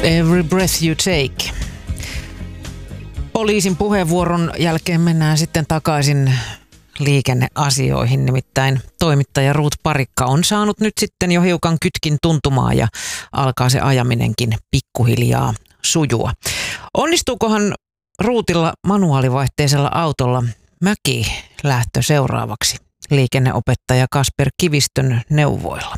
Every breath you take. Poliisin puheenvuoron jälkeen mennään sitten takaisin liikenneasioihin. Nimittäin toimittaja Ruut Parikka on saanut nyt sitten jo hiukan kytkin tuntumaa ja alkaa se ajaminenkin pikkuhiljaa sujua. Onnistuukohan Ruutilla manuaalivaihteisella autolla mäkilähtö seuraavaksi liikenneopettaja Kasper Kivistön neuvoilla?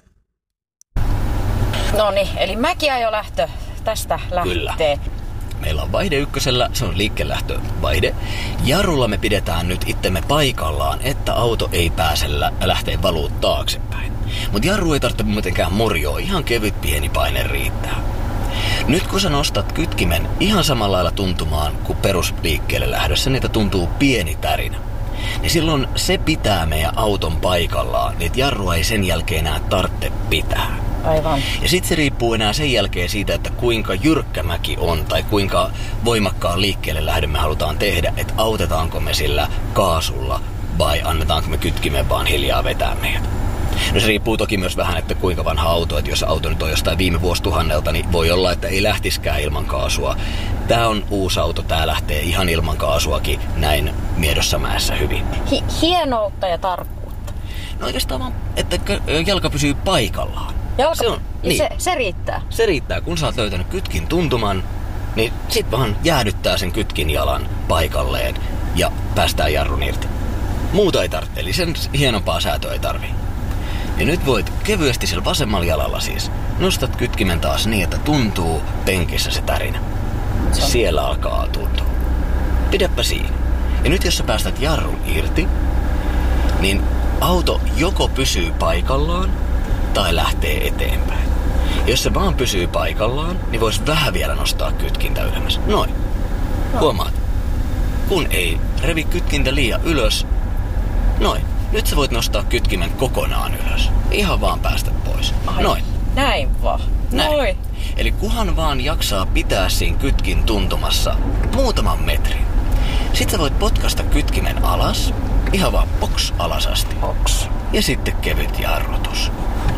No niin, eli mäkiajolähtö tästä lähtee. Kyllä. Meillä on vaihde ykkösellä, se on liikkelähtövaihde. Jarrulla me pidetään nyt itsemme paikallaan, että auto ei pääse lähteä valuu taaksepäin. Mutta jarru ei tarvitse mitenkään murjoa, ihan kevyt pieni paine riittää. Nyt kun sä nostat kytkimen ihan samalla lailla tuntumaan kuin perusliikkeelle lähdössä, niitä tuntuu pieni tärinä. Niin silloin se pitää meidän auton paikallaan, niin jarrua ei sen jälkeen enää tarvitse pitää. Aivan. Ja sitten se riippuu enää sen jälkeen siitä, että kuinka jyrkkä mäki on tai kuinka voimakkaan liikkeelle lähdön me halutaan tehdä, että autetaanko me sillä kaasulla vai annetaanko me kytkimen vaan hiljaa vetää meidät. No se riippuu toki myös vähän, että kuinka vanha auto, että jos auto nyt on jostain viime vuosituhannelta, niin voi olla, että ei lähtiskään ilman kaasua. Tää on uusi auto, tää lähtee ihan ilman kaasuakin näin Miedossa mäessä hyvin. Hienoutta ja tarkkuutta. No oikeastaan vaan, että jalka pysyy paikallaan. Se riittää. Se riittää, kun sä oot löytänyt kytkin tuntuman, niin sit vaan jäädyttää sen kytkin jalan paikalleen ja päästään jarrun irti. Muuta ei tarvitse, eli sen hienompaa säätöä ei tarvii. Ja nyt voit kevyesti sillä vasemmalla jalalla siis nostat kytkimen taas niin, että tuntuu penkissä se tärinä. Siellä alkaa tuntua. Pidäpä siinä. Ja nyt jos sä päästät jarrun irti, niin auto joko pysyy paikallaan tai lähtee eteenpäin. Jos se vaan pysyy paikallaan, niin vois vähän vielä nostaa kytkintä ylemmäs. Noin. Huomaat. Kun ei revi kytkintä liian ylös. Noin. Nyt sä voit nostaa kytkimen kokonaan ylös. Ihan vaan päästä pois. Noin. Näin vaan. Noin. Eli kuhan vaan jaksaa pitää siinä kytkin tuntumassa muutaman metrin. Sitten sä voit potkasta kytkimen alas. Ihan vaan boks alas asti. Boks. Ja sitten kevyt jarrutus.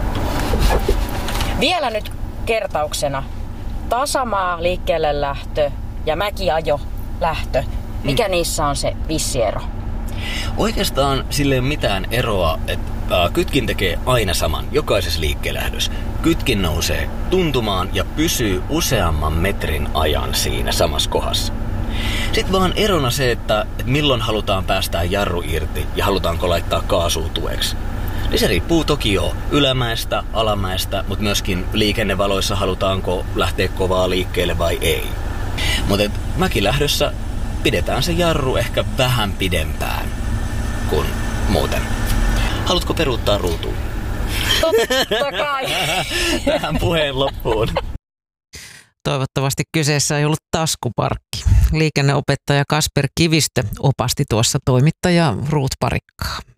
Vielä nyt kertauksena. Tasamaa liikkeelle lähtö ja mäkiajo lähtö. Mikä niissä on se vissi ero? Oikeastaan sille ei ole mitään eroa, että kytkin tekee aina saman, jokaisessa liikkeelähdössä. Kytkin nousee tuntumaan ja pysyy useamman metrin ajan siinä samassa kohdassa. Sitten vaan erona se, että milloin halutaan päästää jarru irti ja halutaanko laittaa kaasua tueksi. Niin se riippuu toki jo ylämäestä, alamäestä, mutta myöskin liikennevaloissa halutaanko lähteä kovaa liikkeelle vai ei. Mutta mäkilähdössä pidetään se jarru ehkä vähän pidempään kuin muuten. Haluatko peruuttaa ruutuun? Totta kai. Tähän puheen loppuun. Toivottavasti kyseessä ei ollut taskuparkki. Liikenneopettaja Kasper Kivistö opasti tuossa toimittaja Ruut Parikkaa.